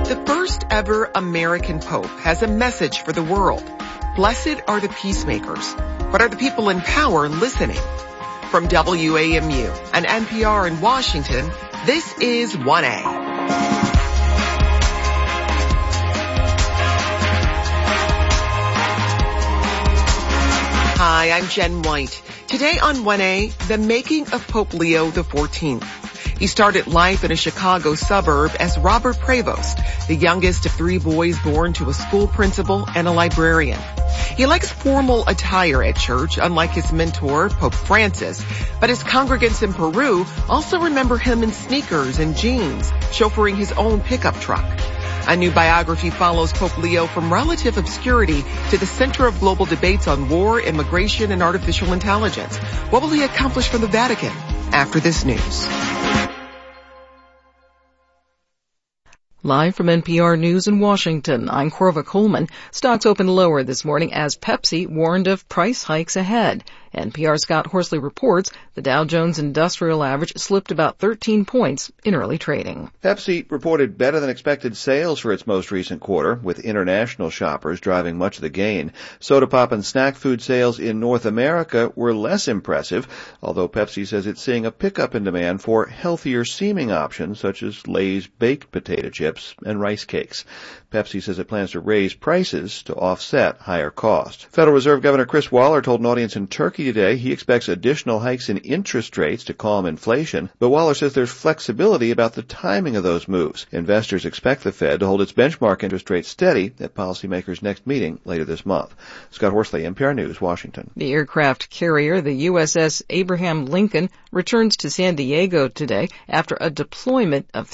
The first ever American Pope has a message for the world. Blessed are the peacemakers, but are the people in power listening? From WAMU and NPR in Washington, this is 1A. Hi, I'm Jen White. Today on 1A, the making of Pope Leo XIV. He started life in a Chicago suburb as Robert Prevost, the youngest of 3 boys born to a school principal and a librarian. He likes formal attire at church, unlike his mentor, Pope Francis, but his congregants in Peru also remember him in sneakers and jeans, chauffeuring his own pickup truck. A new biography follows Pope Leo from relative obscurity to the center of global debates on war, immigration, and artificial intelligence. What will he accomplish from the Vatican after this news? Live from NPR News in Washington, I'm Corva Coleman. Stocks opened lower this morning as Pepsi warned of price hikes ahead. NPR's Scott Horsley reports the Dow Jones Industrial Average slipped about 13 points in early trading. Pepsi reported better than expected sales for its most recent quarter, with international shoppers driving much of the gain. Soda pop and snack food sales in North America were less impressive, although Pepsi says it's seeing a pickup in demand for healthier seeming options such as Lay's baked potato chips and rice cakes. Pepsi says it plans to raise prices to offset higher costs. Federal Reserve Governor Chris Waller told an audience in Turkey today he expects additional hikes in interest rates to calm inflation, but Waller says there's flexibility about the timing of those moves. Investors expect the Fed to hold its benchmark interest rate steady at policymakers' next meeting later this month. Scott Horsley, NPR News, Washington. The aircraft carrier, the USS Abraham Lincoln, returns to San Diego today after a deployment of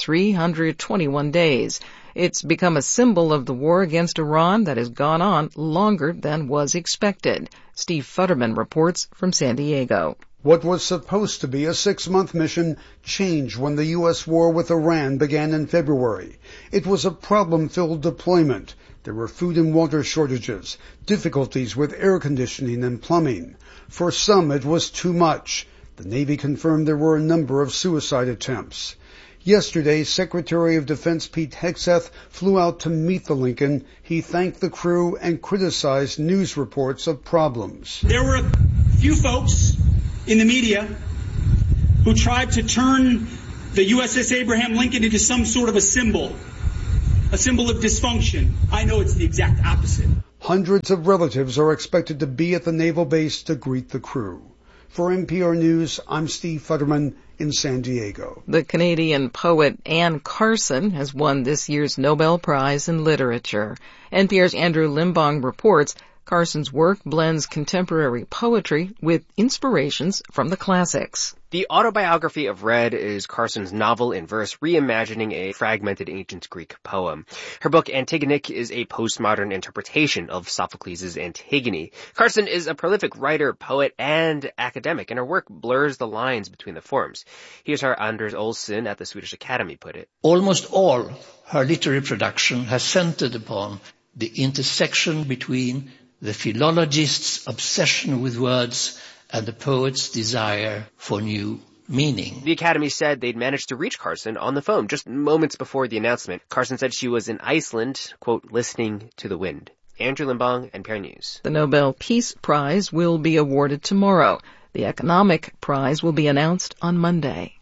321 days. It's become a symbol of the war against Iran that has gone on longer than was expected. Steve Futterman reports from San Diego. What was supposed to be a 6-month mission changed when the U.S. war with Iran began in February. It was a problem-filled deployment. There were food and water shortages, difficulties with air conditioning and plumbing. For some, it was too much. The Navy confirmed there were a number of suicide attempts. Yesterday, Secretary of Defense Pete Hegseth flew out to meet the Lincoln. He thanked the crew and criticized news reports of problems. There were a few folks in the media who tried to turn the USS Abraham Lincoln into some sort of a symbol of dysfunction. I know it's the exact opposite. Hundreds of relatives are expected to be at the naval base to greet the crew. For NPR News, I'm Steve Futterman in San Diego. The Canadian poet Anne Carson has won this year's Nobel Prize in Literature. NPR's Andrew Limbong reports Carson's work blends contemporary poetry with inspirations from the classics. The autobiography of Red is Carson's novel in verse reimagining a fragmented ancient Greek poem. Her book Antigonic is a postmodern interpretation of Sophocles' Antigone. Carson is a prolific writer, poet, and academic, and her work blurs the lines between the forms. Here's how Anders Olsson at the Swedish Academy put it. Almost all her literary production has centered upon the intersection between the philologist's obsession with words and the poet's desire for new meaning. The Academy said they'd managed to reach Carson on the phone just moments before the announcement. Carson said she was in Iceland, quote, listening to the wind. Andrew Limbong, NPR News. The Nobel Peace Prize will be awarded tomorrow. The Economic Prize will be announced on Monday.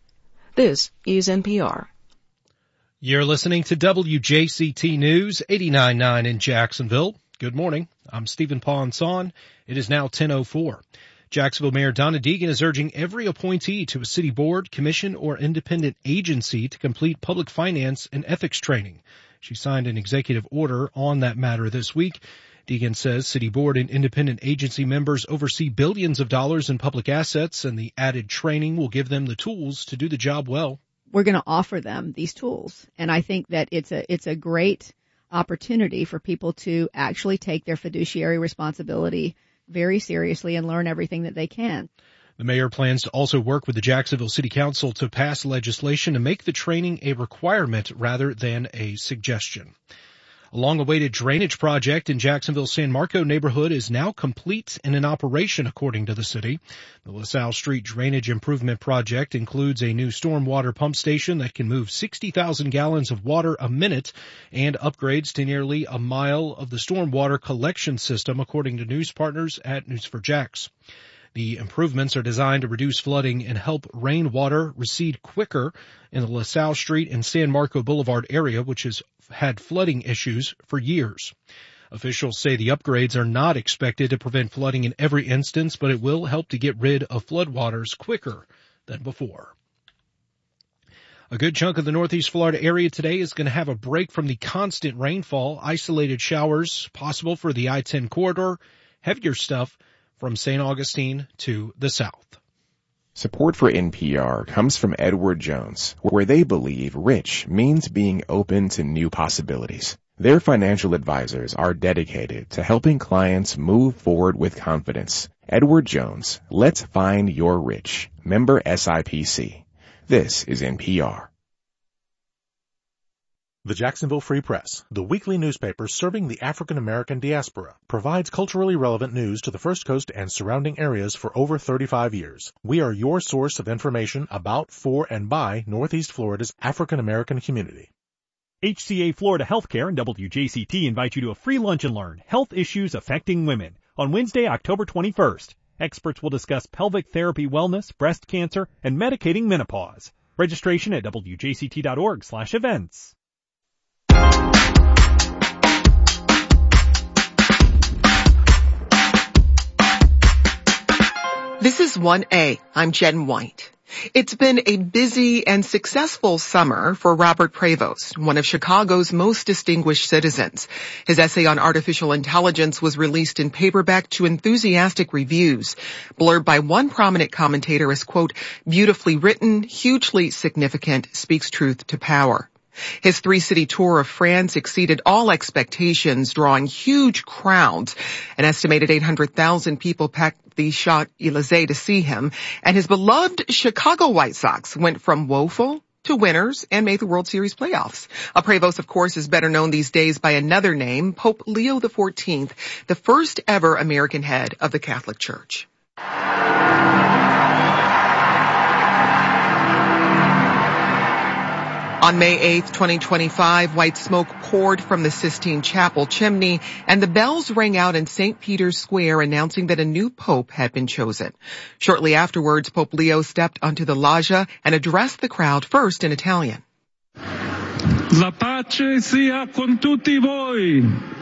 This is NPR. You're listening to WJCT News 89.9 in Jacksonville. Good morning. I'm Stephen Ponson. It is now 10:04. Jacksonville Mayor Donna Deegan is urging every appointee to a city board, commission, or independent agency to complete public finance and ethics training. She signed an executive order on that matter this week. Deegan says city board and independent agency members oversee billions of dollars in public assets, and the added training will give them the tools to do the job well. We're going to offer them these tools, and I think that it's a great opportunity for people to actually take their fiduciary responsibility very seriously and learn everything that they can. The mayor plans to also work with the Jacksonville City Council to pass legislation to make the training a requirement rather than a suggestion. A long-awaited drainage project in Jacksonville's San Marco neighborhood is now complete and in operation, according to the city. The LaSalle Street Drainage Improvement Project includes a new stormwater pump station that can move 60,000 gallons of water a minute and upgrades to nearly a mile of the stormwater collection system, according to news partners at News4Jax. The improvements are designed to reduce flooding and help rainwater recede quicker in the LaSalle Street and San Marco Boulevard area, which has had flooding issues for years. Officials say the upgrades are not expected to prevent flooding in every instance, but it will help to get rid of floodwaters quicker than before. A good chunk of the Northeast Florida area today is going to have a break from the constant rainfall. Isolated showers possible for the I-10 corridor. Heavier stuff from St. Augustine to the south. Support for NPR comes from Edward Jones, where they believe rich means being open to new possibilities. Their financial advisors are dedicated to helping clients move forward with confidence. Edward Jones, let's find your rich. Member SIPC. This is NPR. The Jacksonville Free Press, the weekly newspaper serving the African American diaspora, provides culturally relevant news to the First Coast and surrounding areas for over 35 years. We are your source of information about, for, and by Northeast Florida's African American community. HCA Florida Healthcare and WJCT invite you to a free lunch and learn health issues affecting women on Wednesday, October 21st. Experts will discuss pelvic therapy wellness, breast cancer, and medicating menopause. Registration at wjct.org/events. This is 1A. I'm Jen White. It's been a busy and successful summer for Robert Prevost, one of Chicago's most distinguished citizens. His essay on artificial intelligence was released in paperback to enthusiastic reviews, blurred by one prominent commentator as, quote, beautifully written, hugely significant, speaks truth to power. His 3-city tour of France exceeded all expectations, drawing huge crowds. An estimated 800,000 people packed the Champs-Élysées to see him, and his beloved Chicago White Sox went from woeful to winners and made the World Series playoffs. Prevost, of course, is better known these days by another name, Pope Leo XIV, the first ever American head of the Catholic Church. On May 8th, 2025, white smoke poured from the Sistine Chapel chimney, and the bells rang out in St. Peter's Square announcing that a new pope had been chosen. Shortly afterwards, Pope Leo stepped onto the loggia and addressed the crowd first in Italian. La pace sia con tutti voi.